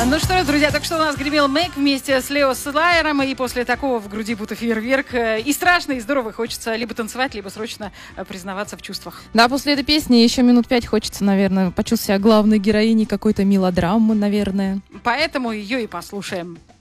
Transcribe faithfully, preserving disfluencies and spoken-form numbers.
Ну что ж, друзья, так что у нас гремел Мэг вместе с Лео Слайером, и после такого в груди будто фейерверк. И страшно, и здорово. Хочется либо танцевать, либо срочно признаваться в чувствах. Да, после этой песни еще минут пять хочется, наверное, почувствовать себя главной героиней какой-то мелодрамы, наверное. Поэтому ее и послушаем.